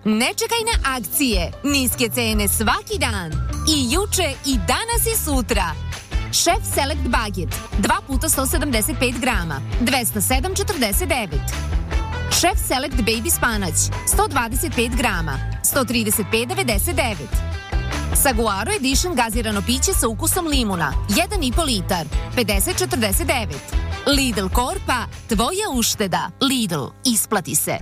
Ne čekaj na akcije, niske cene svaki dan. I juče, i danas i sutra. Chef Select Baget, 2 puta 175 grama, 207,49. Chef Select Baby Spanać, 125 grama, 135,99. Saguaro Edition gazirano piće sa ukusom limuna, 1,5 litar, 50,49. Lidl Korpa, tvoja ušteda. Lidl, isplati se.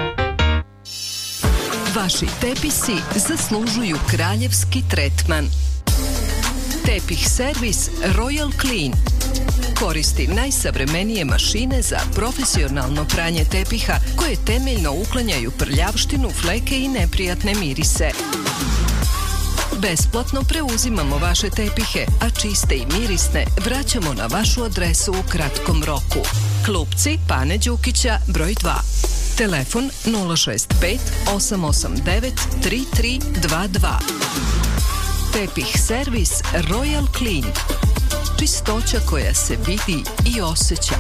Vaši tepisi zaslužuju kraljevski tretman. Tepih servis Royal Clean koristi najsavremenije mašine za profesionalno pranje tepiha koje temeljno uklanjaju prljavštinu, fleke i neprijatne mirise. Besplatno preuzimamo vaše tepihe, a čiste i mirisne vraćamo na vašu adresu u kratkom roku. Klupci Pane Đukića, broj 2. Telefon 065 889 3322. Tepih servis Royal Clean. Čistoća koja se vidi i osjeća.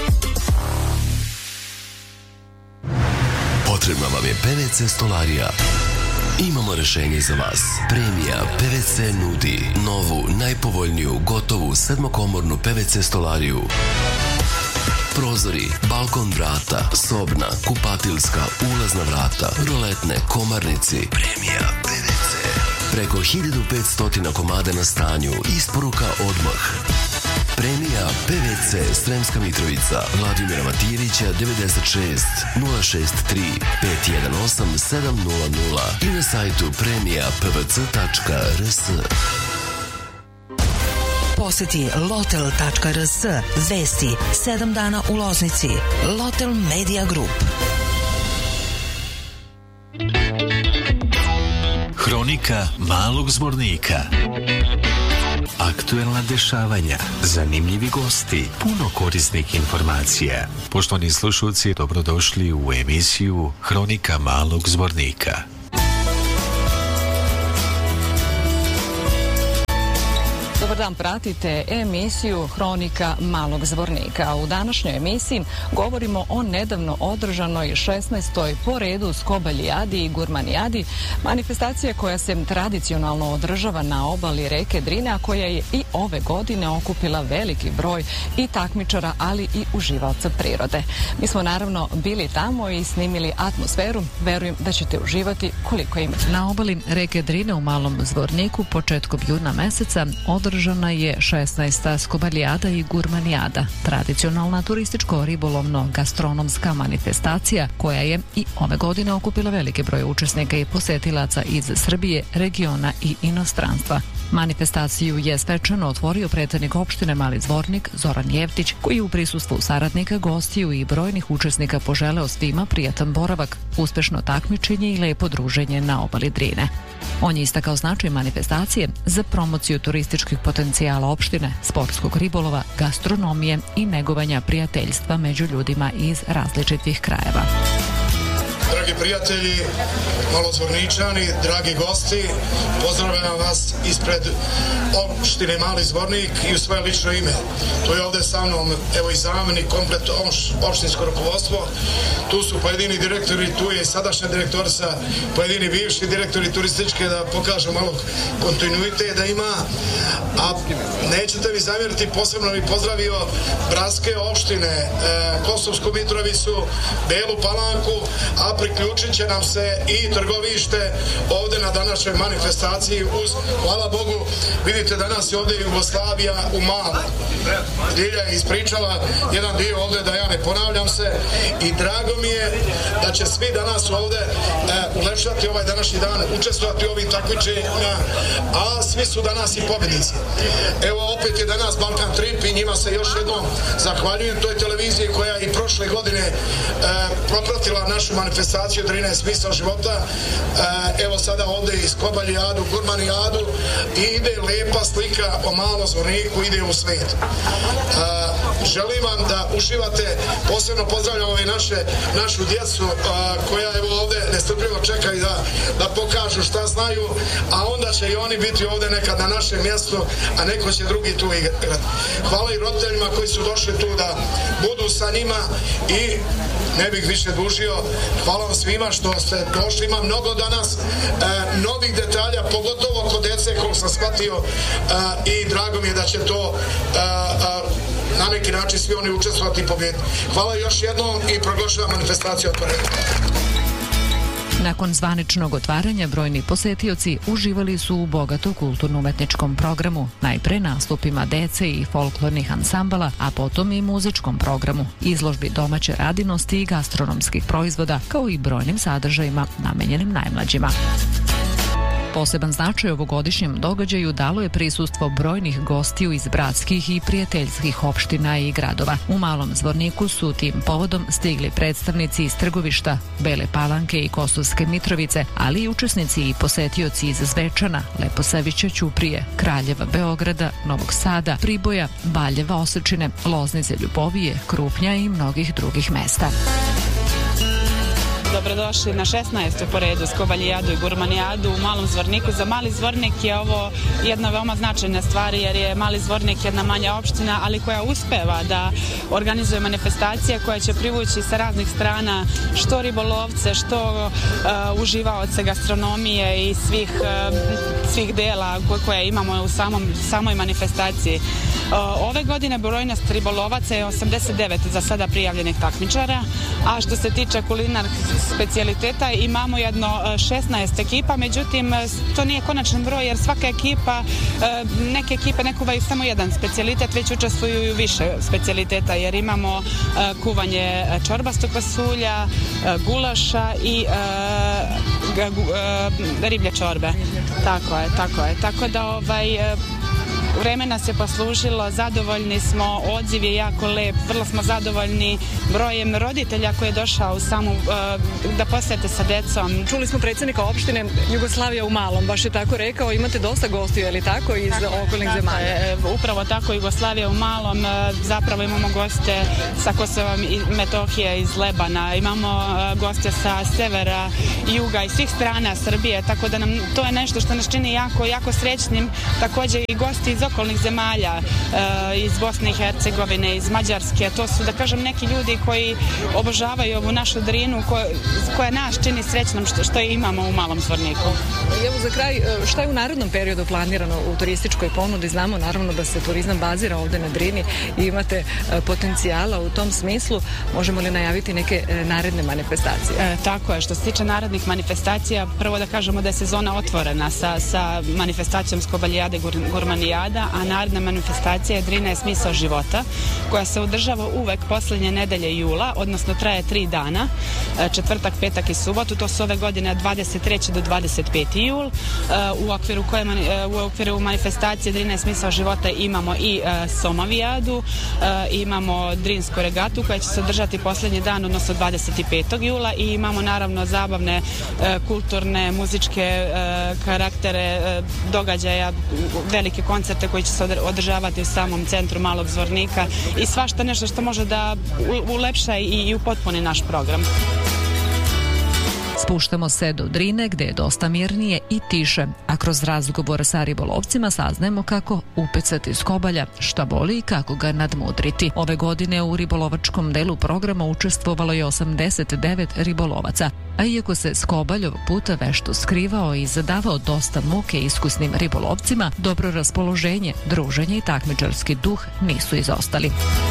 Potrebna vam je PVC stolarija. Imamo rešenje za vas. Premija PVC nudi novu, najpovoljniju, gotovu 7-komornu PVC stolariju. Prozori, balkon vrata, sobna, kupatilska, ulazna vrata, roletne, komarnici. Premija PVC. Preko 1500 komada na stanju. Isporuka odmah. Premija PVC Sremska Mitrovica, Vladimira Matirića 96 063 518 700 i na sajtu premijapvc.rs. Poseti lotel.rs. Vesti 7 dana u Loznici. Lotel Media Group. Hronika Malog Zvornika. Aktuelna dešavanja, zanimljivi gosti, puno korisnih informacija. Poštovani slušalci, dobrodošli u emisiju Hronika Malog Zvornika. Dobar dan, pratite emisiju Hronika Malog Zvornika. U današnjoj emisiji govorimo o nedavno održanoj 16. po redu Skobalijadi i Gurmanijadi, manifestacija koja se tradicionalno održava na obali reke Drine, a koja je i ove godine okupila veliki broj i takmičara, ali i uživaoca prirode. Mi smo naravno bili tamo i snimili atmosferu. Verujem da ćete uživati koliko ima. Na obali reke Drine u Malom Zvorniku početkom juna meseca održana je 16. Skobalijada i Gurmanijada, tradicionalna turističko-ribolovno-gastronomska manifestacija koja je i ove godine okupila veliki broj učesnika i posetilaca iz Srbije, regiona i inostranstva. Manifestaciju je svečano otvorio predsednik opštine Mali Zvornik Zoran Jevtić, koji u prisustvu saradnika, gostiju i brojnih učesnika poželeo svima prijatan boravak, uspešno takmičenje i lepo druženje na obali Drine. On je istakao značaj manifestacije za promociju turističkih potencijala opštine, sportskog ribolova, gastronomije i negovanja prijateljstva među ljudima iz različitih krajeva. Dragi prijatelji, malozvorničani, dragi gosti, pozdravljam vas ispred opštine Mali Zvornik i u svoje lično ime. Tu je ovde sa mnom, evo i zamenik, komplet opštinsko rukovodstvo. Tu su pojedini direktori, tu je i sadašnja direktorica, pojedini bivši direktori turističke, da pokažu malo kontinuitet da ima. A nećete mi zamjeriti, posebno mi pozdravio bratske opštine, Kosovsku Mitrovicu, Belu Palanku, a priključit će nam se i Trgovište ovde na današnjoj manifestaciji uz, hvala Bogu, vidite danas je ovde Jugoslavija u malo. Ljilja je ispričala jedan dio ovde, da ja ne ponavljam se, i drago mi je da će svi danas ovde ulepšati ovaj današnji dan, učestvovati u ovim takmičenjima, a svi su danas i pobednici. Evo opet je danas Balkan Trip i njima se još jednom zahvaljujem toj televiziji koja i prošle godine propratila našu manifestaciju Drine smisao života. Evo sada ovde i Skobalijadu, Gurmanijadu i ide lepa slika o Malom Zvorniku, ide u svet. Želim vam da uživate, posebno pozdravljam ove našu djecu koja evo ovde nestrpljivo čekaju da pokažu šta znaju, a onda će i oni biti ovde nekad na našem mjestu, a neko će drugi tu igrati. Hvala i roditeljima koji su došli tu da budu sa njima i ne bih više dužio. Hvala vam svima što ste došli, ima mnogo danas novih detalja, pogotovo kod dece, koliko sam shvatio, i drago mi je da će to na neki način svi oni učestvovati i pobjediti. Hvala još jednom i proglašavam manifestaciju otvorenu. Nakon zvaničnog otvaranja brojni posetioci uživali su u bogato kulturno-umetničkom programu, najpre nastupima dece i folklornih ansambala, a potom i muzičkom programu, izložbi domaće radinosti i gastronomskih proizvoda, kao i brojnim sadržajima namenjenim najmlađima. Poseban značaj ovogodišnjem događaju dalo je prisustvo brojnih gostiju iz bratskih i prijateljskih opština i gradova. U Malom Zvorniku su tim povodom stigli predstavnici iz Trgovišta, Bele Palanke i Kosovske Mitrovice, ali i učesnici i posetioci iz Zvečana, Leposavića, Ćuprije, Kraljeva, Beograda, Novog Sada, Priboja, Valjeva, Osečine, Loznice, Ljubovije, Krupnja i mnogih drugih mesta. Dobrodošli na 16. po redu Skobalijadu i Gurmanijadu u Malom Zvorniku. Za Mali Zvornik je ovo jedna veoma značajna stvar, jer je Mali Zvornik jedna manja opština, ali koja uspeva da organizuje manifestacije koja će privući sa raznih strana što ribolovce, što uživaoce gastronomije i svih dela koje imamo u samoj manifestaciji. Ove godine brojnost ribolovaca je 89 za sada prijavljenih takmičara, a što se tiče kulinarskih specijaliteta imamo jedno 16 ekipa, međutim to nije konačan broj, jer svaka ekipa, neke ekipe ne kuvaju samo jedan specijalitet, već učestvuju i više specijaliteta, jer imamo kuvanje čorbastog pasulja, gulaša i riblje čorbe. Tako je. Tako da vreme nas je poslužilo, zadovoljni smo, odziv je jako lep, vrlo smo zadovoljni brojem roditelja koji je došao da posete sa decom. Čuli smo predsjednika opštine Jugoslavija u Malom, baš je tako rekao, imate dosta gostiju, je li tako, iz okolnih zemalja? Upravo tako, Jugoslavija u Malom, zapravo imamo goste sa Kosova i Metohije, iz Lebana, imamo goste sa severa, juga i svih strana Srbije, tako da nam to je nešto što nas čini jako srećnim, također i gosti iz okolnih zemalja, iz Bosne i Hercegovine, iz Mađarske. To su, da kažem, neki ljudi koji obožavaju ovu našu Drinu, koja nas čini srećnom što je imamo u Malom Zvorniku. I evo za kraj, šta je u narednom periodu planirano u turističkoj ponudi? Znamo naravno da se turizam bazira ovde na Drini i imate potencijala u tom smislu. Možemo li najaviti neke naredne manifestacije? Tako je, što se tiče narednih manifestacija, prvo da kažemo da je sezona otvorena sa manifestacijom Skobalijade Gurmanijada, a naredna manifestacija je Drina je smisao života, koja se održava uvek poslednje nedelje jula, odnosno traje 3 dana, četvrtak, petak i subotu. To su ove godine 23. do 25. jul. U okviru manifestacije Drina je smisao života imamo i Somovijadu, imamo Drinsku regatu koja će se održati poslednji dan, odnosno 25. jula, i imamo naravno zabavne, kulturne, muzičke karaktere, događaja, velike koncerte koji će se održavati u samom centru Malog Zvornika i svašta nešto što može da ulepša i upotpuni naš program. Spuštamo se do Drine, gde je dosta mirnije i tiše, a kroz razgovor sa ribolovcima saznajemo kako upecati skobalja, šta boli i kako ga nadmudriti. Ove godine u ribolovačkom delu programa učestvovalo je 89 ribolovaca, a iako se skobalj ovog puta vešto skrivao i zadavao dosta muke iskusnim ribolovcima, dobro raspoloženje, druženje i takmičarski duh nisu izostali.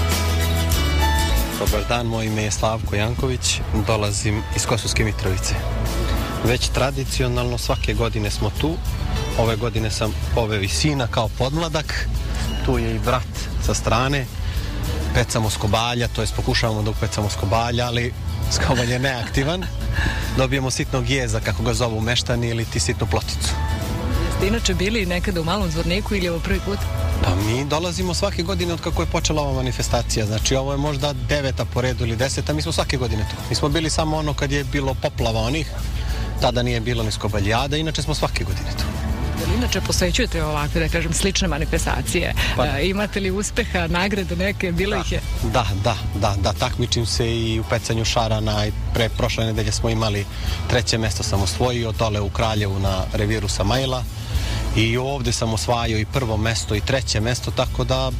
Dobar dan, moje ime je Slavko Janković, dolazim iz Kosovske Mitrovice. Već tradicionalno svake godine smo tu. Ove godine sam poveo i sina kao podmladak. Tu je i brat sa strane. Pecamo skobalja, to jest pokušavamo da upecamo skobalja, ali skobalj je neaktivan. Dobijemo sitnog jeza, kako ga zovu meštani, ili ti sitnu ploticu. Jeste inače bili nekada u Malom Zvorniku ili ovo prvi put? Pa mi dolazimo svake godine od kako je počela ova manifestacija. Znači ovo je možda 9. po redu ili 10. Mi smo svake godine tu. Mi smo bili samo ono kad je bilo poplava onih. Tada nije bilo ni Skobalijada, inače smo svake godine tu. Inače posvećujete ovakve, da kažem, slične manifestacije. Imate li uspeha, nagrade neke, bilo ih je? Da, takmičim se i u pecanju šarana i prošle nedelje smo imali 3. mesto sam osvojio, dole u Kraljevu na reviru Samajla. I ovde sam osvajao i 1. mesto i 3. mesto, tako da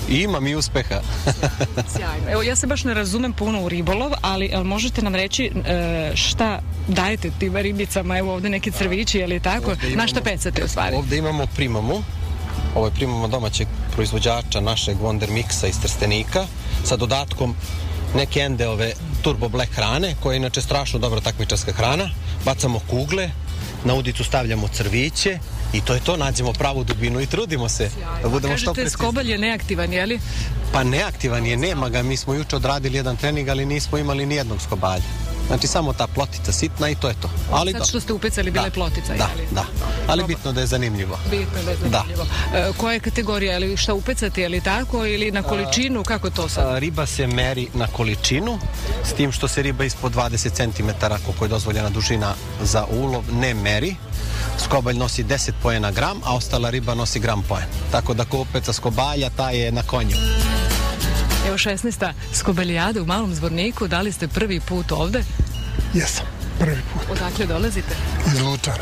I imam i uspeha. Sjajno. Evo, ja se baš ne razumem puno u ribolov, ali možete nam reći šta dajete tim ribicama? Evo ovde neki crvići, je li tako? Na šta pecate u stvari? Ovde imamo primamu. Ovo je primama domaćeg proizvođača našeg Wonder Mixa iz Trstenika sa dodatkom neke endeove Turbo Black hrane, koja je inače strašno dobra takmičarska hrana. Bacamo kugle, na udicu stavljamo crviće i to je to, nađemo pravu dubinu i trudimo se da budemo što precizniji. Kažete, skobalj je neaktivan, je li? Pa neaktivan je, nema ga. Mi smo juče odradili jedan trening, ali nismo imali ni jednog skobalja. Znači samo ta plotica sitna i to je to. Ali sad što ste upecali bile plotica, je li? Da. Ali bitno da je zanimljivo. Bitno da je zanimljivo. Koja je kategorija? Je li šta upecati, je li tako? Ili na količinu? Kako to sad? Riba se meri na količinu, s tim što se riba ispod 20 cm, koliko je dozvoljena dužina za ulov, ne meri. Skobalj nosi 10 poena gram, a ostala riba nosi gram poen. Tako da ko upeca skobalja, taj je na konju. Evo 16. skobalijada u Malom Zvorniku, da li ste prvi put ovde? Jesam, prvi put. Odakle dolazite? Iz Lučana.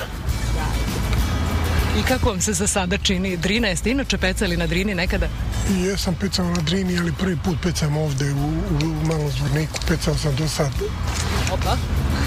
I kako vam se za sada čini? Drina, jeste inače pecali na Drini nekada? Jesam pecao na Drini, ali prvi put pecam ovde u Malom Zvorniku. Pecao sam do sad. Opa.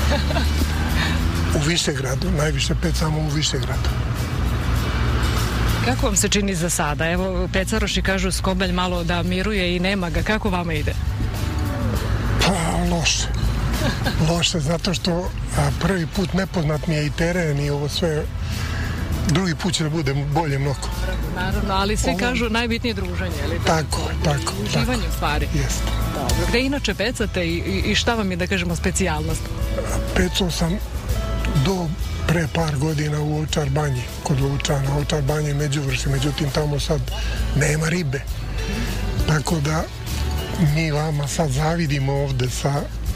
U Višegradu, najviše pecamo u Višegradu. Kako vam se čini za sada? Evo, pecaroši kažu skobalj malo da miruje i nema ga. Kako vama ide? Pa, loše. Loše, zato što prvi put nepoznat mi je i teren i ovo sve. Drugi put će da bude bolje mnogo. Naravno, ali svi kažu najbitnije druženje, ali tako. Uživanje u stvari. Jeste. Dobro. Gde inače pecate i šta vam je, da kažemo, specijalnost? Pecao sam do pre par godina u Ovčar banji, kod Lučana, Ovčar banje i Međuvršje, međutim tamo sad nema ribe. Tako da mi vama sad zavidimo ovde sa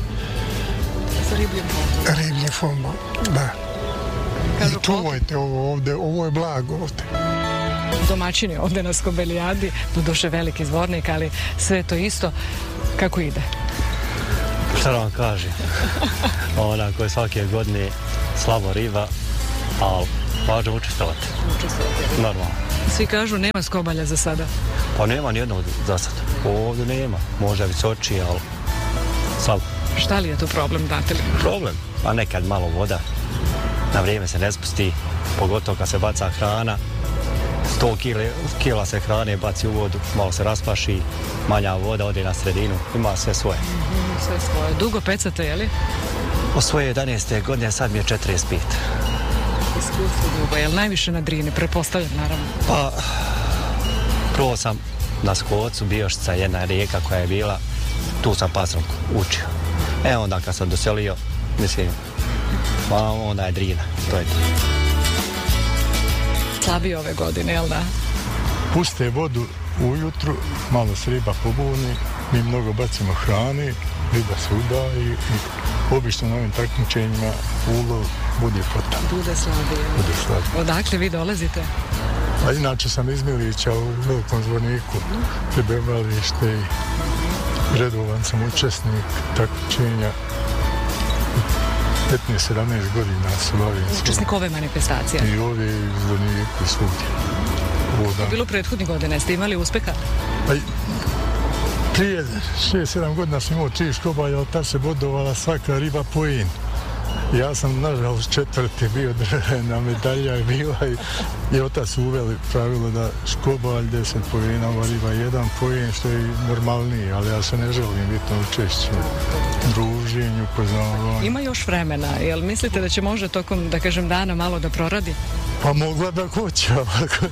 ribljim fondom. Da. I čuvajte ovo ovde, ovo je blago ovde. Domaćini ovde na Skobelijadi, doduše veliki Zvornik, ali sve to isto. Kako ide? Šta vam kažem? Onako je svake godine slabo riba, ali važno učestvovati. Normalno. Svi kažu nema skobalja za sada. Pa nema nijednog za sada. Ovdje nema. Možda visoči, ali slabo. Šta li je to problem, date li? Problem? Pa nekad malo voda. Na vrijeme se ne spusti, pogotovo kad se baca hrana. 100 kila se hrane baci u vodu, malo se raspaši, manja voda ode na sredinu, ima sve svoje. Sve svoje. Dugo pecate, je li? Od svoje 11. godine, sad mi je 45. Iskustvo dugo, je li najviše na Drini, pretpostavljam, naravno? Pa, prvo sam na Skocu, Biošica, jedna rijeka koja je bila, tu sam pasronku učio. Onda kad sam doselio, mislim, pa onda je Drina, to je to. Slabije ove godine, jel da? Puste vodu ujutru, malo se riba pobuni, mi mnogo bacimo hrane, riba se udaje i obično na ovim takmičenjima ulov bude potom. Bude slabije. Odakle vi dolazite? A inače sam iz Milića u Velikom Zvorniku, prebivalište i redovan sam učesnik takmičenja. 15-17 godina se bavim. Učesnik ove manifestacije? I ove iz Zvorniku i svugdje. Bilo prethodnih godina, jeste imali uspeha? Pa, prije 6-7 godina sam imao 3 škobalja, ali tad se bodovala svaka riba poen. Ja sam, nažalost, 4. bio, državna medalja je bila i otac su uveli pravilo da škobalj 10 poena, ova riba 1 poen, što je normalnije, ali ja se ne želim biti na učešću, druženju, poznavanju. Ima još vremena, jel mislite da će može tokom, da kažem, dana malo da proradi? Pa mogla da hoće, ovako.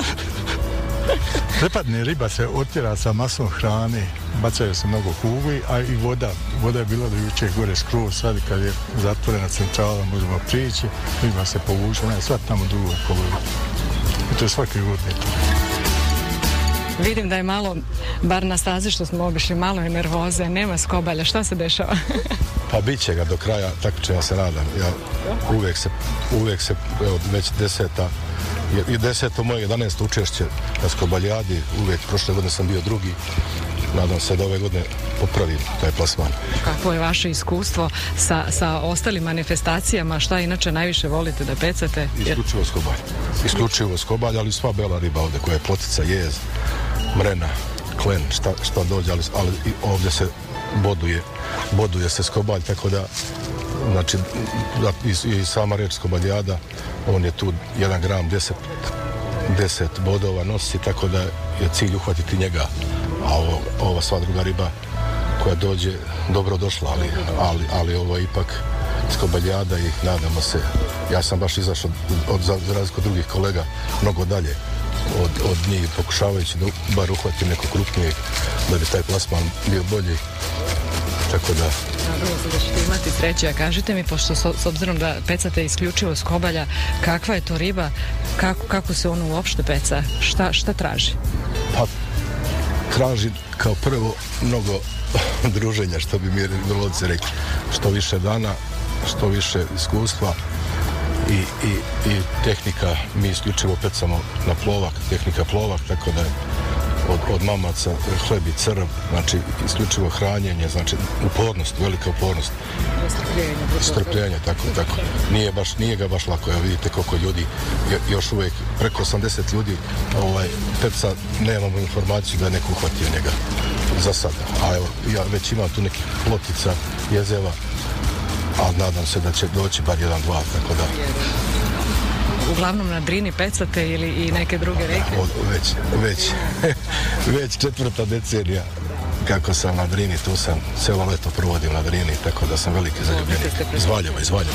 Prepadne riba se otjera sa masom hrane, bacaju se mnogo kugli, a i voda. Voda je bila do juče gore skroz, sad kad je zatvorena centrala možemo prići, riba se povuče, ne, sva tamo drugo polovi. I to je svake godine. Vidim da je malo, bar na stazi što smo obišli, malo je nervoze, nema skobalja, šta se dešava? Pa bit će ga do kraja, takmičenja se nadam. Ja uvijek se, evo, već 10. moje 11. učešće na Skobalijadi, uvijek prošle godine sam bio drugi. Nadam se da ove godine popravim taj plasman. Kako je vaše iskustvo sa ostalim manifestacijama? Šta inače najviše volite da pecate? Isključivo skobalj. Isključivo skobalj, ali sva bela riba ovde koja je plotica, jez, mrena, klen, šta dođe, ali ovdje se boduje se skobalj, tako da, znači, i sama reč skobaljada, on je tu 1 gram 10 bodova nosi, tako da je cilj uhvatiti njega, a ova sva druga riba koja dođe, dobro došla, ali ovo je ipak skobaljada i nadamo se, ja sam baš izašao za razliku od drugih kolega mnogo dalje od njih, pokušavajući da bar uhvatim neko krupnijeg, da bi taj plasman bio bolji, tako da... Nadamo se da ćete imati sreće, a kažite mi, pošto s obzirom da pecate isključivo skobalja, kakva je to riba, kako se ono uopšte peca, šta traži? Pa, traži kao prvo mnogo druženja, što bi mi ribolovci rekli, što više dana, što više iskustva i tehnika, mi isključivo pecamo na plovak, tehnika plovak, tako da od mamaca hleb i crv, znači isključivo hranjenje, znači upornost, velika upornost. Strpljenje, tako. Nije ga baš lako, vidite koliko ljudi, još uvijek preko 80 ljudi peca, nemamo informaciju da je neko uhvatio njega za sada. A evo, ja već imam tu nekih plotica, jezeva, ali nadam se da će doći bar 1-2, tako da... Uglavnom na Drini pecate ili i neke druge reke? Već 4. decenija kako sam na Drini, tu sam celo leto provodim na Drini, tako da sam veliki zaljubljenik. Iz Valjeva.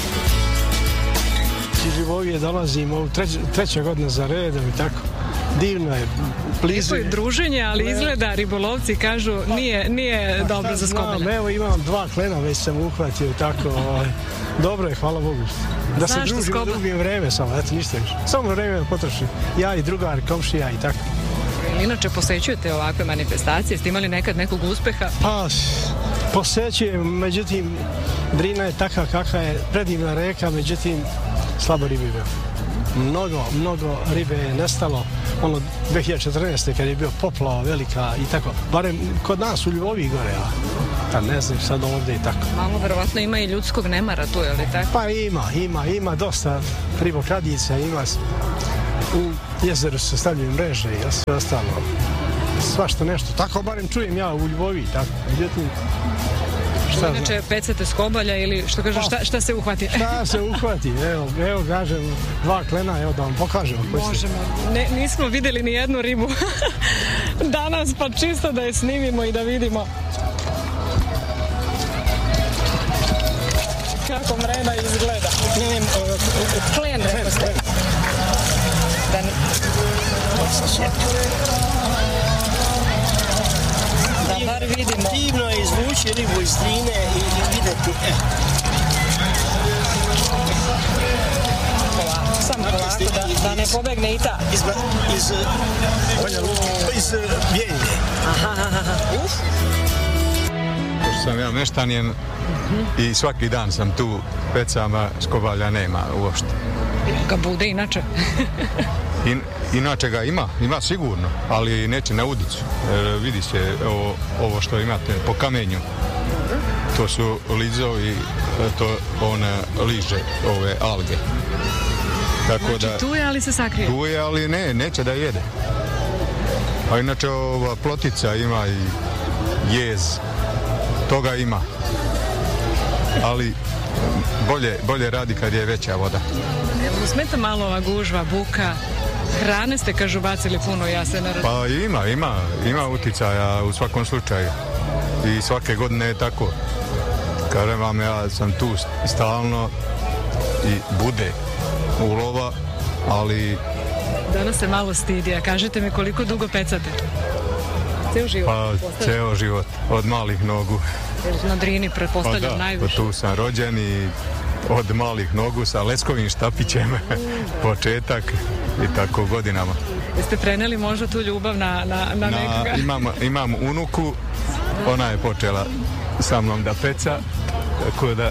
Iz Živogije dolazim u 3. godina za redom i tako. Divno je, blizu je. Lijepo je druženje, ali izgleda, ribolovci kažu, nije dobro za skobalja. Evo imam 2 klena, već sam uhvatio, tako, dobro je, hvala Bogu. Da se družimo, da ubijem vreme samo, eto ništa više. Samo vreme potrošim, ja i drugar, komšija i tako. Inače, posećujete ovakve manifestacije, ste imali nekad nekog uspeha? Pa, posećujem, međutim, Drina je takva kakva je, predivna reka, međutim, slabo ribi bio. Mnogo ribe je nestalo, 2014. kad je bio poplava velika i tako, barem kod nas u Ljubovi gore, a ne znam sad ovdje i tako. Malo verovatno ima i ljudskog nemara tu, je li tako? Pa ima dosta ribokradica, ima u jezeru se stavljaju mreže i sve ostalo, svašta nešto, tako barem čujem ja u Ljubovi, tako, međutim, inače, pecate skobalja ili što kažu, šta se uhvati? Šta se uhvati, evo kažem, 2 klena, evo da vam pokažemo. Možemo, nismo vidjeli ni jednu ribu danas, pa čisto da je snimimo i da vidimo kako mrena izgleda. Klen, rekao ste. Da bar vidimo. Divno je izvući ribu iz Drine i vidjeti. Samo polako, da ne pobegne i ta. Iz Bijeljine. Pošto sam ja meštanjen i svaki dan sam tu, pecama skobalja nema uopšte. Ga bude inače? Inače ga ima sigurno, ali neće na udicu. Vidi se ovo što imate po kamenju. To su lizovi, to ona liže ove alge. Tako znači tu je, ali se sakrije? Tu je, ali neće da jede. A inače ova plotica ima i jez, toga ima. Ali bolje radi kad je veća voda. Evo, smeta malo ova gužva, buka. Hrane ste, kažu, bacili puno, ja se ne radim. Pa ima uticaja u svakom slučaju. I svake godine je tako. Kažem vam, ja sam tu stalno i bude ulova, ali... Danas se malo stidi, a kažete mi koliko dugo pecate? Ceo život? Pa, ceo život, od malih nogu. Na Drini, pretpostavljam, najviše. Tu sam rođen i od malih nogu sa leskovim štapićem, početak i tako godinama. Jeste preneli možda tu ljubav na nekoga? Imam unuku, ona je počela sa mnom da peca, tako da...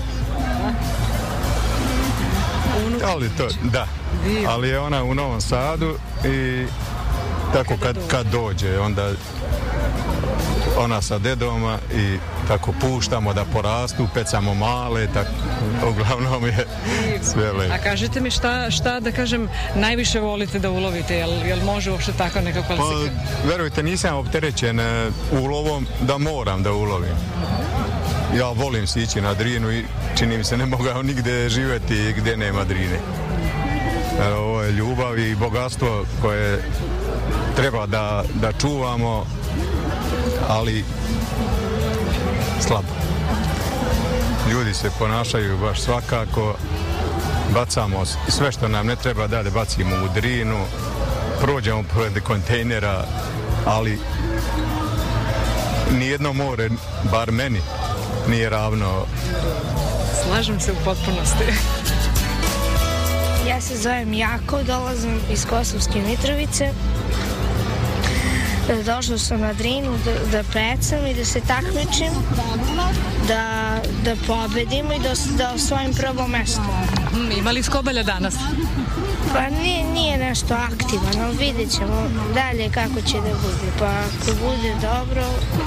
Ali to, da. Ali je ona u Novom Sadu i tako kad dođe, onda ona sa dedoma i tako puštamo da porastu, pecamo male, tako, uglavnom je sve lepo. A kažete mi šta da kažem, najviše volite da ulovite, jel može uopšte tako neka kvalifikacija? Pa, verujte, nisam opterećen ulovom da moram da ulovim. Ja volim si ići na Drinu i čini mi se ne mogao nigde živjeti gdje nema Drine. Ovo je ljubav i bogatstvo koje treba da čuvamo, ali slabo. Ljudi se ponašaju baš svakako, bacamo sve što nam ne treba da bacimo u Drinu, prođemo pored kontejnera, ali nijedno more, bar meni, nije ravno. Slažem se u potpunosti. Ja se zovem Jako, dolazim iz Kosovske Mitrovice. Došla sam na Drinu da pecam i da se takmičim, da pobedim i da osvojim prvo mesto. Ima li skobalja danas? Pa nije nešto aktivan, ali vidjet ćemo dalje kako će da bude. Pa ako bude dobro,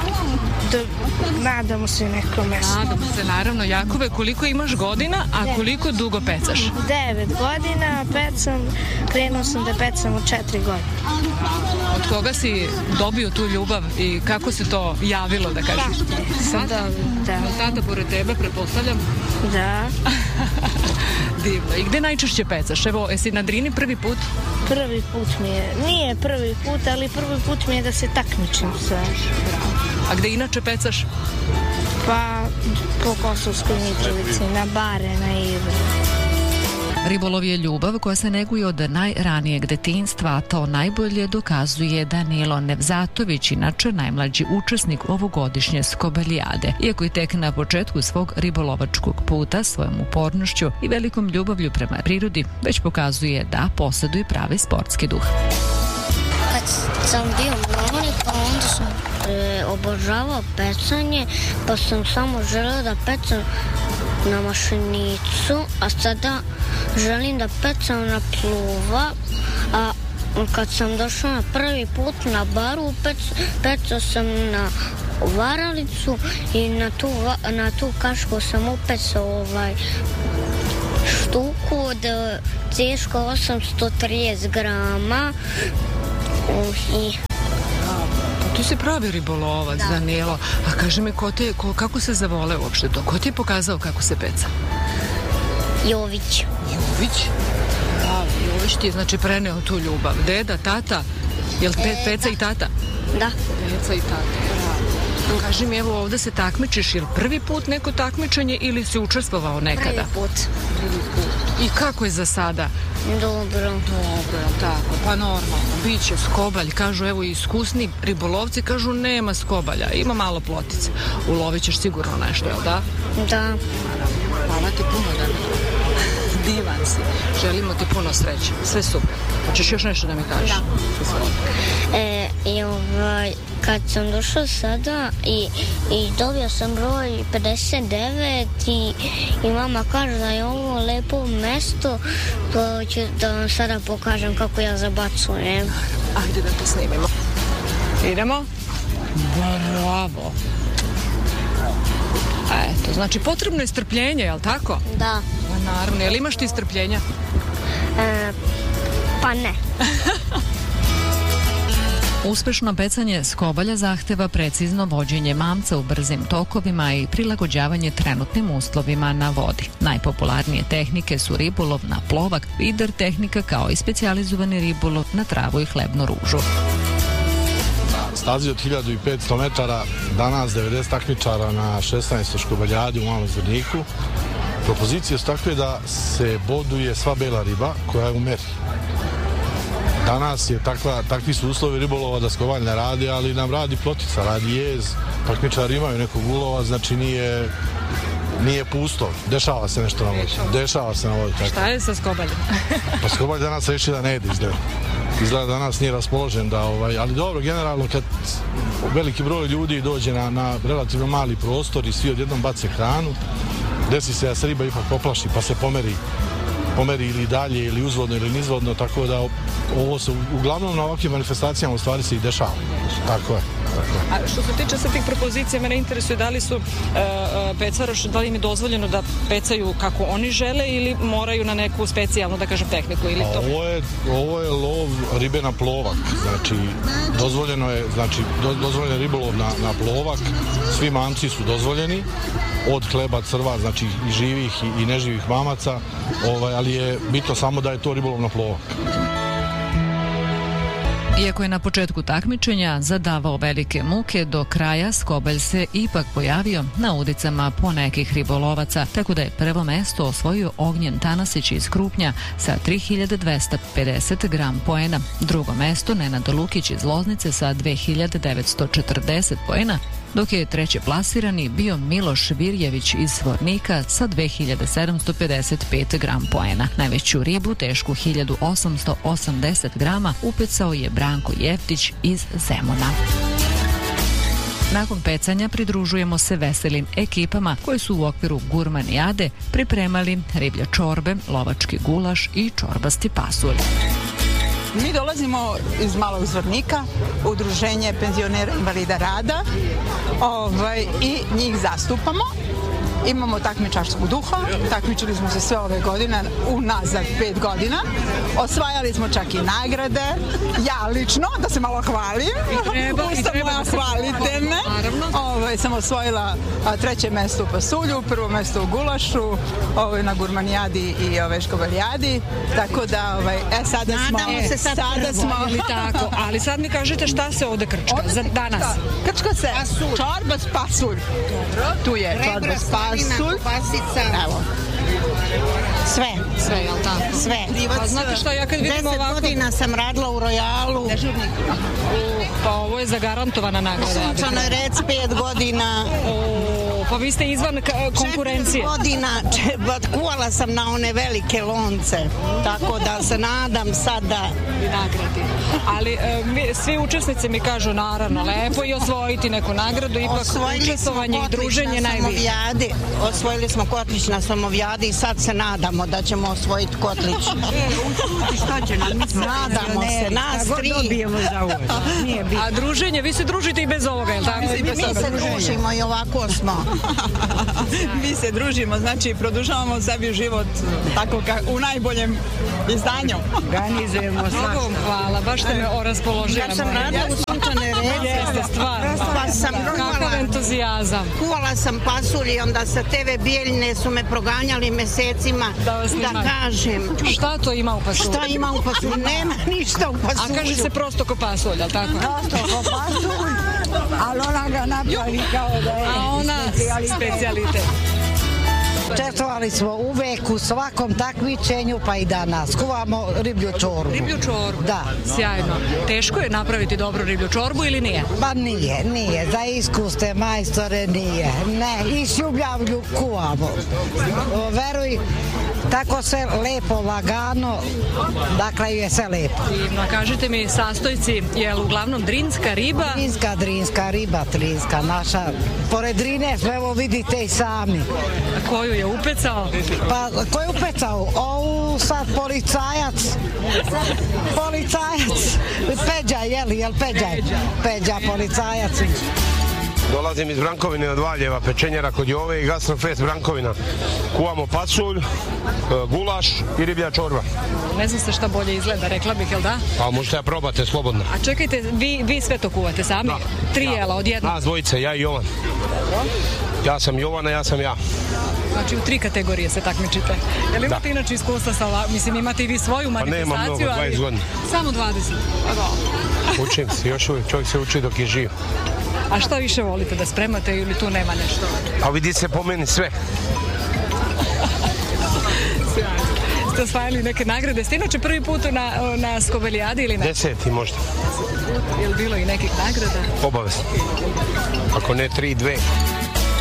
nadamo se nekom mestu. Nadamo se, naravno. Jakove, koliko imaš godina, a koliko dugo pecaš? 9 godina pecam, krenuo sam da pecam od 4 godine. Od koga si dobio tu ljubav i kako se to javilo, da kažeš? Da. Tata pored tebe, pretpostavljam? Da. Divno. I gde najčešće pecaš? Evo, jesi na Drini prvi put? Prvi put mi je. Nije prvi put, ali prvi put mi je da se takmičim sve. A gde inače pecaš? Pa po Kosovskoj Mitrovici, na bare, na Ibru. Ribolov je ljubav koja se neguje od najranijeg detinjstva, a to najbolje dokazuje Danilo Nevzatović, inače najmlađi učesnik ovogodišnje skobalijade. Iako je tek na početku svog ribolovačkog puta, svojom upornošću i velikom ljubavlju prema prirodi, već pokazuje da posjeduje pravi sportski duh. Kad sam bio mladi, pa onda sam obožavao pecanje, pa sam samo želeo da pecam na mašinicu, a sada želim da pecam na pluva, a kad sam došla na prvi put na baru, pecao sam na varalicu i na tu kašku sam upecao štuku od teško 830 grama i ti si pravi ribolovac, Danilo. A kaži mi, kako se zavole uopšte to? Ko ti je pokazao kako se peca? Jović. Jović? Da, Jović ti je znači preneo tu ljubav. Deda, tata? Jel peca i tata? Da. Peca i tata. A kaži mi, evo ovdje se takmičiš, je li prvi put neko takmičenje ili si učestvovao nekada? Prvi put. I kako je za sada? Dobro, tako, pa normalno, bit će skobalj, kažu, evo iskusni ribolovci kažu nema skobalja, ima malo plotice, ulovit ćeš sigurno nešto, jel da? Da. Hvala ti puno, Danilo. Divan si, želimo ti puno sreće, sve super. Hoćeš još nešto da mi kažeš? Da. Kad sam došla sada i dobio sam broj 59 i mama kaže da je ovo lepo mesto, pa ću da vam sada pokažem kako ja zabacujem. Ajde da to snimimo. Idemo? Bravo. Eto, znači potrebno je strpljenje, jel tako? Da. Naravno, jel imaš ti strpljenja? Pa ne. Uspešno pecanje skobalja zahteva precizno vođenje mamca u brzim tokovima i prilagođavanje trenutnim uslovima na vodi. Najpopularnije tehnike su ribolov na plovak, feeder tehnika kao i specijalizovani ribolov na travu i hlebnu ružu. Stazi od 1500 metara, danas 90 takmičara na 16. škobaljadi u Malom Zvorniku. Propozicije su takve da se boduje sva bela riba koja je u meri. Danas je takvi su uslovi ribolova da skobalj ne radi, ali nam radi plotica, radi jez, takmičari imaju nekog ulova, znači nije pusto, dešava se nešto na vodi. Šta je sa skobaljem? Pa skobalj danas reši da ne jede izgleda danas nije raspoložen da, ali dobro, generalno kad veliki broj ljudi dođe na relativno mali prostor i svi odjednom bace hranu, desi se da se riba ipak poplaši pa se pomeri ili dalje ili uzvodno ili nizvodno, tako da ovo se uglavnom na ovakvim manifestacijama u stvari se i dešava. Tako je. A što se tiče sa tih propozicija, mene interesuje da li su pecvaroš, da li im je dozvoljeno da pecaju kako oni žele ili moraju na neku specijalnu, da kažem, tehniku ili to? Ovo je lov ribe na plovak, znači dozvoljen je ribolov na plovak, svi mamci su dozvoljeni, od hleba, crva, znači i živih i neživih mamaca, ali je bitno samo da je to ribolov na plovak. Iako je na početku takmičenja zadavao velike muke, do kraja Skobalj se ipak pojavio na udicama ponekih ribolovaca, tako da je prvo mesto osvojio Ognjen Tanasić iz Krupnja sa 3250 gram poena, drugo mesto Nenad Lukić iz Loznice sa 2940 poena, dok je treće plasirani bio Miloš Virjević iz Zvornika sa 2755 gram poena. Najveću ribu, tešku 1880 grama, upecao je Branko Jeftić iz Zemuna. Nakon pecanja pridružujemo se veselim ekipama koji su u okviru gurmanijade pripremali riblje čorbe, lovački gulaš i čorbasti pasulj. Mi dolazimo iz Malog Zvornika, udruženje penzionera invalida rada i njih zastupamo. Imamo takmičarskog duha, takmičili smo se sve ove godine, unazad 5 godina. Osvajali smo čak i nagrade, ja lično, da se malo hvalim. Hvalite me. Sam osvojila 3. mesto u pasulju, 1. mesto u gulašu, na gurmanijadi i škobalijadi. Tako da, sada smo... Sada smo... Ali sad mi kažete šta se ovde krčka za danas? Krčka se čorbas pasulj. Tu je čorbas pasulj. Pasica. Evo. Sve, jel tako? Sve. Pa znate šta, ja kad vidim ovako... 10 godina sam radila u Royalu. Pa ovo je zagarantovana nagrada. Sunčanoj Rec 5 godina. Pa vi ste izvan konkurencije. 4 godina kuvala sam na one velike lonce. Tako da se nadam sad da... nagradi. Ali svi učesnici mi kažu naravno lepo i osvojiti neku nagradu, ipak učestvovanje i druženje najviše. Osvojili smo kotlić na Somovijadi i sad se nadamo da ćemo osvojiti kotlić. Nadamo se, nas 3. A druženje, vi se družite i bez ovoga, je li tako? Mi se družimo i ovako smo. Mi se družimo, znači produžavamo sebi život tako u najboljem izdanju. Organizujemo svašta. Hvala, baš ste me oraspoložili. Ja sam radila u Sunčanoj Reci. Jeste, stvarno. Pa sam kakav entuzijazam. Kuvala sam pasulj i onda sa TV Bijeljine su me proganjali mesecima da kažem. Šta to ima u pasulju? Šta ima u pasulju? Nema ništa u pasulju. A kaže se prosto ko pasulj, ali tako? Prosto ko pasulj, ali ona ga napravi kao da je specijalitet. Učestvovali smo uvek u svakom takmičenju, pa i danas. Kuvamo riblju čorbu. Riblju čorbu? Da. Sjajno. Teško je napraviti dobru riblju čorbu ili nije? Ba nije. Za iskuste majstore nije. Ne, i šljubljavlju kuvamo. Veruj, tako se lepo, lagano, dakle je sve lepo. Divno. Kažite mi, sastojci, je li uglavnom drinska riba? Drinska riba, naša. Pored Drine, evo vidite i sami. A koju je upecao? Pa, ko je upecao? Ovu sad policajac. Peđa, jel Peđa? Peđa, policajac. Dolazim iz Brankovine od Valjeva, pečenjera kod Jove i Gastrofest Brankovina. Kuvamo pasulj, gulaš i riblja čorba. Ne znam se šta bolje izgleda, rekla bih, jel da? Pa možete ja probate slobodno. A čekajte, vi sve to kuvate sami? Da. 3 jela odjedno? Nas dvojice, ja i Jovan. Ja sam Jovana, ja sam ja. Znači u 3 kategorije se takmičite. Jel imate inače iskustva sa mislim imate i vi svoju manifestaciju? Pa nema mnogo, 20 godina. Samo 20? Učim se, još uvijek čovjek se uči dok je živ. A šta više volite, da spremate ili tu nema nešto? A vidi se po meni sve. Ste osvajali neke nagrade? Ste inače prvi put na Skobalijadi ili ne? 10. možda. 10 put. Je li bilo i nekih nagrada? Obavezno. Ako ne 3, 2.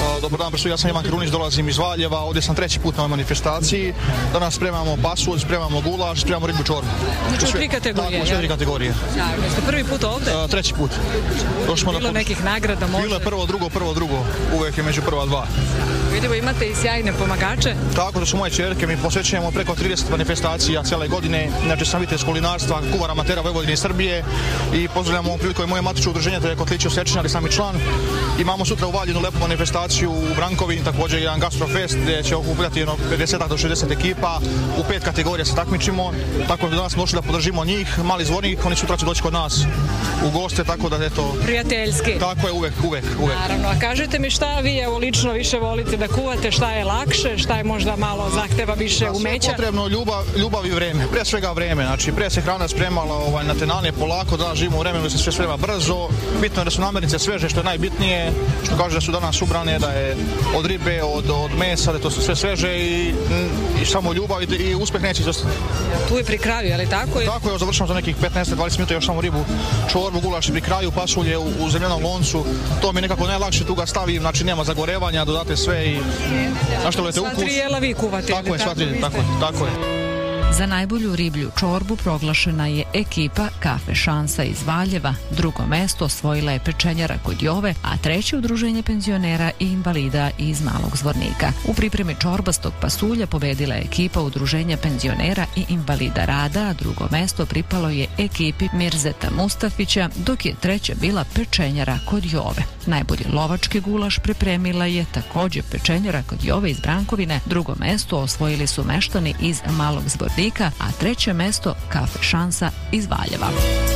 Dobar dan, ja sam Ivan Krunić, dolazim iz Valjeva, ovdje sam 3. put na ovoj manifestaciji. Danas spremamo pasulj, spremamo gulaš, spremamo ribu čorbu. Znači u 3 kategorije? Tako, 4 kategorije. Da, ste prvi put ovdje? 3. put. Bilo nekih nagrada možda? Bilo je prvo, drugo. Uvijek je među prva 2. Vidimo, imate i sjajne pomagače. Tako, to su moje čerke, mi posvećujemo preko 30 manifestacija cijele godine. Znači sam vitez kulinarstva, kuvar amatera Vojvodine i Srbije i pozdravljamo ovom priliku i moje matično udruženje, to je Kotlić Osečina, ali sam i član. Imamo sutra u Valjinu lepu manifestaciju u Brankovini, također jedan gastrofest gdje će okupljati 50 do 60 ekipa, u 5 kategorija se takmičimo, tako da danas smo došli da podržimo njih, Mali Zvornik, oni sutra će doći kod nas u goste, tako da eto... Prijateljski. Tako je, uvek. Naravno, a kažete mi šta vi evo lično više volite da kuvate, šta je lakše, šta je možda malo zahteva više umeća? Sve potrebno ljubav i vreme, prije svega vreme, znači prije se hrana spremala na tenane polako, da živimo u vremenu da se sve sprema brzo, bitno je da su namirnice sveže, što je najbitnije, što kaže da su danas ubrane, da je od ribe, od mesa, da je to sve sveže i samo ljubav i uspjeh neće izostati. Tu je pri kraju, je li tako? Tako je, završamo za nekih 15-20 minuta još samo ribu, čorbu, gulaš pri kraju, pasulje u zemljanom loncu, to mi je nekako najlakše, tu ga stavim, znači nema zagorevanja, dodate sve i naštelujete ukus. Sva 3 jela vi kuvate. Tako je, sva 3, tako je. Za najbolju riblju čorbu proglašena je ekipa Kafe Šansa iz Valjeva. Drugo mesto osvojila je pečenjara kod Jove, a 3. udruženje penzionera i invalida iz Malog Zvornika. U pripremi čorbastog pasulja pobedila je ekipa udruženja penzionera i invalida rada, a drugo mesto pripalo je ekipi Mirzeta Mustafića, dok je 3. bila pečenjara kod Jove. Najbolji lovački gulaš pripremila je također pečenjara kod Jove iz Brankovine. Drugo mesto osvojili su meštani iz Malog Zvornika, a 3. mesto Kafe Šansa iz Valjeva.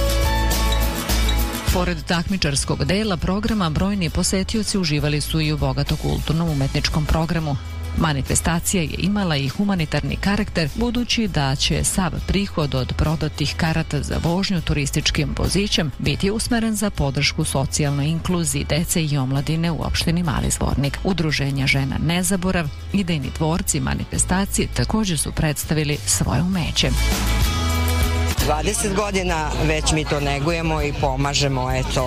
Pored takmičarskog dela programa, brojni posetioci uživali su i u bogato kulturnom umetničkom programu. Manifestacija je imala i humanitarni karakter, budući da će sav prihod od prodatih karata za vožnju turističkim vozićem biti usmeren za podršku socijalnoj inkluziji dece i omladine u opštini Mali Zvornik. Udruženja Žena Nezaborav, idejni tvorci manifestacije također su predstavili svoje umeće. 20 godina već mi to negujemo i pomažemo,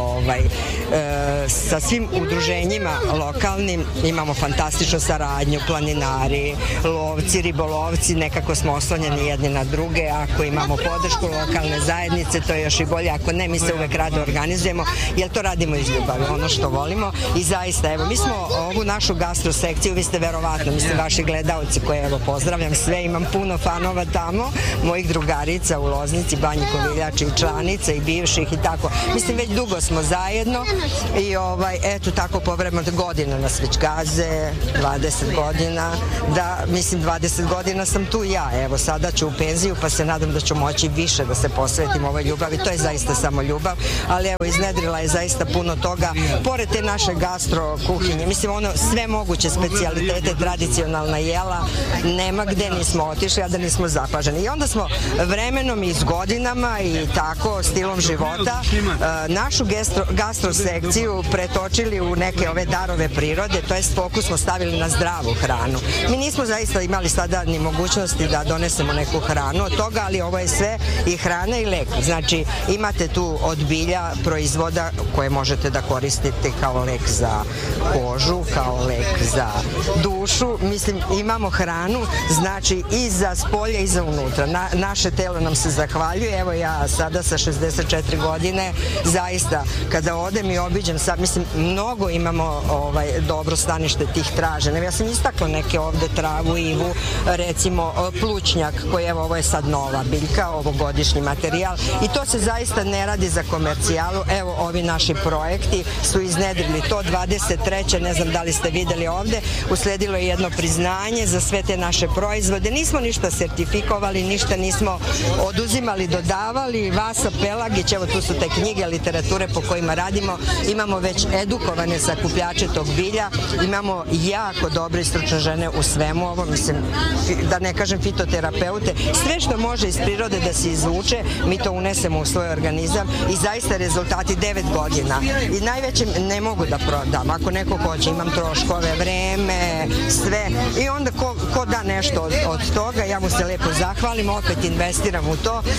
sa svim udruženjima lokalnim imamo fantastičnu saradnju, planinari, lovci, ribolovci, nekako smo oslonjeni jedni na druge, ako imamo podršku lokalne zajednice, to je još i bolje, ako ne, mi se uvek rado organizujemo, jer to radimo iz ljubavi, ono što volimo i zaista, mi smo ovu našu gastrosekciju, vi ste verovatno, vaši gledalci koje, pozdravljam sve, imam puno fanova tamo, mojih drugarica u Loznici, Banji Koviljači i članica i bivših i tako. Mislim, već dugo smo zajedno i eto tako povremeno godina nas već gaze, 20 godina, da, mislim, 20 godina sam tu ja, evo, sada ću u penziju pa se nadam da ću moći više da se posvetim ovoj ljubavi, to je zaista samo ljubav, ali evo, iznedrila je zaista puno toga, pored te naše gastro kuhinje, mislim, sve moguće specijalitete, tradicionalna jela, nema gde nismo otišli, a da nismo zapaženi. I onda smo vremenom i iz godinama i tako stilom života našu gastrosekciju pretočili u neke ove darove prirode, to jest fokus smo stavili na zdravu hranu. Mi nismo zaista imali sada ni mogućnosti da donesemo neku hranu od toga, ali ovo je sve i hrana i lek. Znači imate tu od bilja proizvoda koje možete da koristite kao lek za kožu, kao lek za dušu. Mislim, imamo hranu, znači i za spolje i za unutra. Naše telo nam se zahvaljuje. Evo ja sada sa 64 godine, zaista, kada odem i obiđem, mislim, mnogo imamo dobro stanište tih tražena. Ja sam istakla neke ovde travu, ivu, recimo plućnjak, koji evo, ovo je sad nova biljka, ovogodišnji materijal i to se zaista ne radi za komercijalu. Evo, ovi naši projekti su iznedrili to 23. ne znam da li ste videli ovde, usledilo je jedno priznanje za sve te naše proizvode. Nismo ništa sertifikovali, ništa nismo oduzimali, dodavali. Vasa Pelagić, evo tu su te knjige, literature po kojima radimo, imamo već edukovane sakupljače tog bilja, imamo jako dobre i stručne žene u svemu ovo, mislim, da ne kažem fitoterapeute, sve što može iz prirode da se izvuče, mi to unesemo u svoj organizam i zaista rezultati 9 godina. I najvećim ne mogu da prodam, ako neko hoće, imam troškove, vreme, sve, i onda ko da nešto od toga, ja mu se lepo zahvalim, opet investiram u to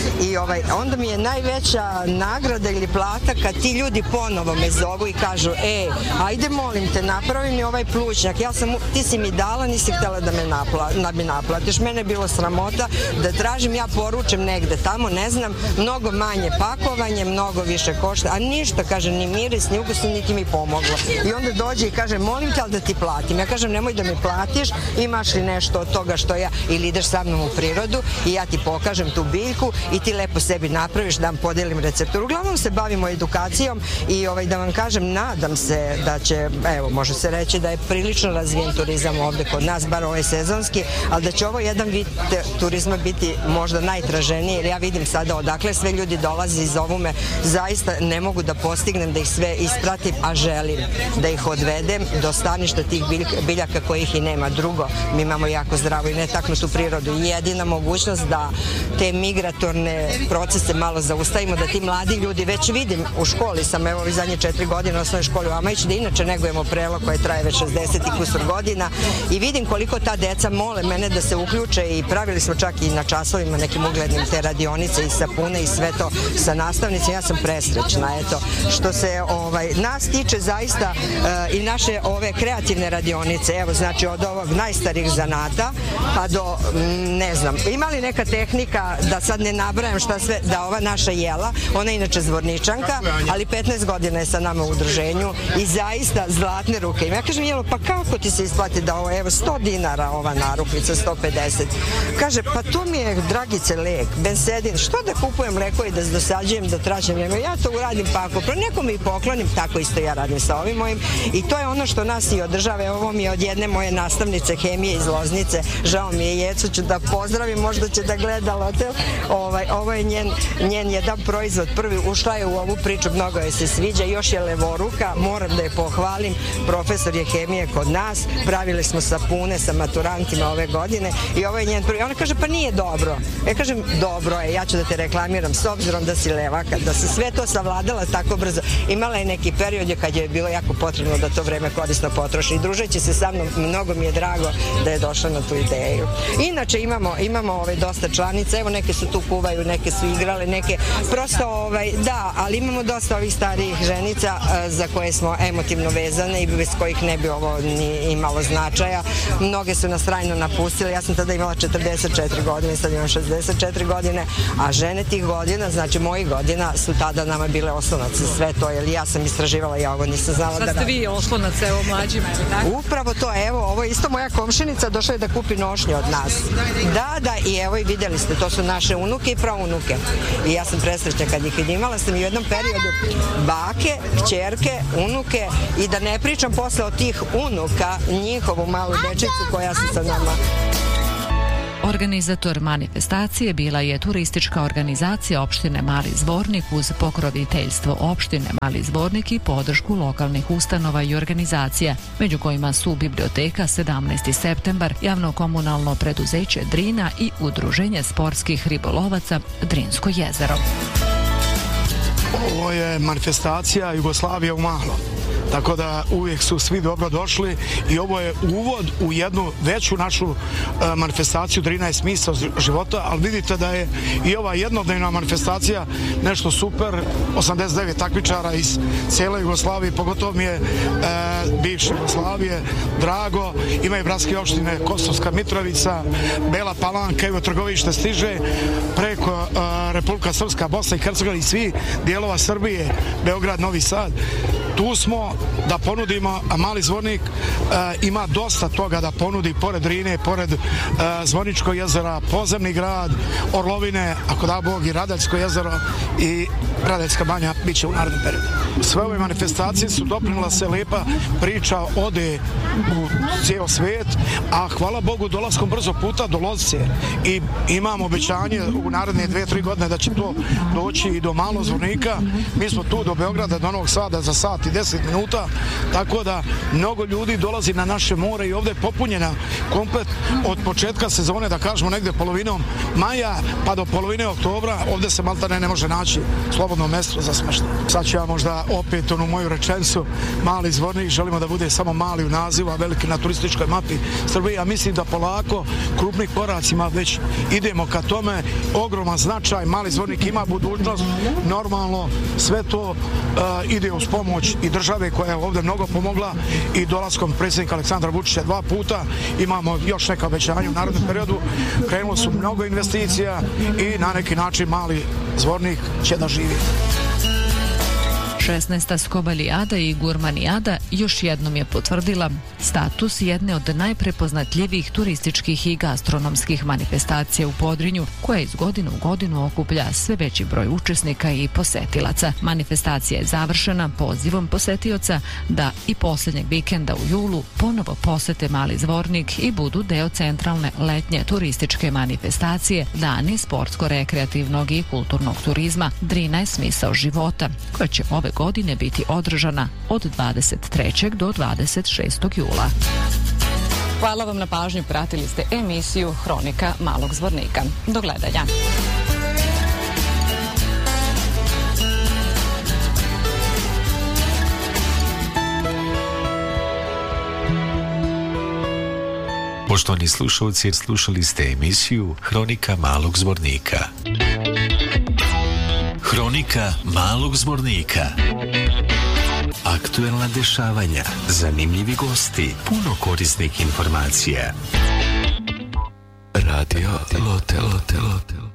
i onda mi je najveća nagrada ili plata kad ti ljudi ponovo me zovu i kažu ajde molim te, napravi mi ovaj plućnjak, ti si mi dala, nisi htjela da mi naplatiš, mene je bilo sramota da tražim, ja poručem negde tamo, ne znam, mnogo manje pakovanje, mnogo više košta, a ništa, kaže, ni miris, ni ukus, niti mi pomoglo. I onda dođe i kaže, molim te, ali da ti platim. Ja kažem, nemoj da mi platiš, imaš li nešto od toga što ja, ili ideš sa mnom u prirodu i ja ti pokažem tu biljku i ti lepo sebi napraviš, da vam podelim recepturu. Uglavnom se bavimo edukacijom i da vam kažem, nadam se da će, evo, može se reći da je prilično razvijen turizam ovde kod nas, bar ovaj sezonski, ali da će ovo jedan vid turizma biti možda najtraženiji, jer ja vidim sada odakle sve ljudi dolaze i zovu me, zaista ne mogu da postignem da ih sve ispratim, a želim da ih odvedem do staništa tih biljaka kojih i nema. Drugo, mi imamo jako zdravu i netaknutu prirodu. Jedina mogućnost da te migratorne procese malo zaustavimo, da ti mladi ljudi, već vidim u školi sam, evo zadnje 4 godine u osnovnoj školi u Amajiću, da inače negujemo prelo koje traje već 60 i kusur godina i vidim koliko ta deca mole mene da se uključe i pravili smo čak i na časovima nekim uglednim te radionice i sapune i sve to sa nastavnicima. Ja sam presrećna, eto. Što se nas tiče zaista i naše ove kreativne radionice, evo znači od ovog najstarijih zanata pa do, ne znam, ima li neka tehnika, da sad ne nabrajam šta sve, da ova naša Jela, ona je inače zvorničanka, ali 15 godina je sa nama u udruženju i zaista zlatne ruke. Ja kažem, Jelo, pa kako ti se isplati da ovo, evo, 100 dinara ova narukvica, 150. Kaže, pa to mi je, dragice, lek, bensedin, što da kupujem lekove i da dosađujem, da tražim vreme, ja to uradim pa ako nekom i poklonim, tako isto ja radim sa ovim mojim i to je ono što nas i održava. Ovo mi je od jedne moje nastavnice hemije iz Loznice, žao mi je, Jecu ću da pozdravim, možda će da gleda Lotel, ovo je njen jedan proizvod, prvi ušla je u ovu priču, mnogo je se sviđa, još je levoruka, moram da je pohvalim, profesor je hemije kod nas, pravili smo sapune sa maturantima ove godine i ovo je njen prvi, ona kaže, pa nije dobro. Ja kažem, dobro je, ja ću da te reklamiram s obzirom da si levaka, da si sve to savladala tako brzo. Imala je neki period kad je bilo jako potrebno da to vreme korisno potroši i družeći se sa mnom, mnogo mi je drago da je došla na tu ideju. Inače imamo dosta članica, evo neke su tu kuvaju, neke su igrale, neke prosto da, ali imamo dosta ovih starijih ženica za koje smo emotivno vezane i bez kojih ne bi ovo ni imalo značaja. Mnoge su nas trajno napustile, ja sam tada imala 44 godine, sad imam 64 godine, a žene tih godina, znači mojih godina, su tada nama bile oslonac za sve to, jer ja sam istraživala, ja ovo nisam znala da... Sad ste vi oslonac, evo, mlađima, je li tako? Upravo to, evo, ovo je isto moja komšinica, došla je da kupi nošnje od nas. Da, i evo i vidjeli ste, to su naše unuke i praunuke. I ja sam presrećna kad ih imala sam u jednom periodu bake, kćerke, unuke i da ne pričam posle od tih unuka, njihovu malu dečicu koja se sa nama. Organizator manifestacije bila je turistička organizacija opštine Mali Zvornik uz pokroviteljstvo opštine Mali Zvornik i podršku lokalnih ustanova i organizacija, među kojima su Biblioteka 17. septembar, javno komunalno preduzeće Drina i Udruženje sportskih ribolovaca Drinsko jezero. Ovo je manifestacija Jugoslavija u malo. Tako da uvijek su svi dobro došli i ovo je uvod u jednu veću našu manifestaciju Drina je smisao života, ali vidite da je i ova jednodnevna manifestacija nešto super, 89 takmičara iz cijele Jugoslavije, pogotovo mi je bivše Jugoslavije drago, ima i bratske opštine Kosovska Mitrovica, Bela Palanka, evo Trgovište stiže, preko Republika Srpska, Bosna i Hercegovina i svi dijelova Srbije, Beograd, Novi Sad. Tu smo da ponudimo, a Mali Zvornik ima dosta toga da ponudi, pored Drine, pored Zvorničkog jezera, podzemni grad, Orlovine, ako da Bog, i Radaljsko jezero i Radeljska banja bit će u narednom periodu. Sve ove manifestacije su doprinula se lepa priča ode u cijel svijet, a hvala Bogu dolaskom brzo puta do Loznice i imamo obećanje u naredne 2-3 godine da će to doći i do Malog Zvornika. Mi smo tu do Beograda, do Novog Sada za sat sat i 10 minuta, tako da mnogo ljudi dolazi na naše more i ovdje je popunjena komplet od početka sezone, da kažemo negdje polovinom maja pa do polovine oktobra, ovdje se maltene ne može naći slobodno mjesto za smještaj. Sad ću ja možda opet onu moju rečenicu, Mali Zvornik, želimo da bude samo mali u nazivu, a veliki na turističkoj mapi Srbije. Ja mislim da polako, krupnim koracima već idemo ka tome, ogroman značaj, Mali Zvornik ima budućnost, normalno sve to ide uz pomoć i države koja je ovdje mnogo pomogla i dolaskom predsjednika Aleksandra Vučića 2 puta, imamo još neka obećanja u narednom periodu, krenulo su mnogo investicija i na neki način Mali Zvornik će da živi. 16. Skobalijada i Gurmanijada još jednom je potvrdila status jedne od najprepoznatljivijih turističkih i gastronomskih manifestacija u Podrinju, koja iz godine u godinu okuplja sve veći broj učesnika i posetilaca. Manifestacija je završena pozivom posetioca da i posljednjeg vikenda u julu ponovo posete Mali Zvornik i budu deo centralne letnje turističke manifestacije Dani sportsko-rekreativnog i kulturnog turizma Drina je smisao života, koja će ove godine biti održana od 23. do 26. jula. Hvala vam na pažnju, pratili ste emisiju Hronika Malog Zvornika. Do gledanja. Poštovani slušalci, slušali ste emisiju Hronika Malog Zvornika. Hronika Malog Zvornika. Aktuelna dešavanja, zanimljivi gosti, puno korisnih informacija. Radio Lotel.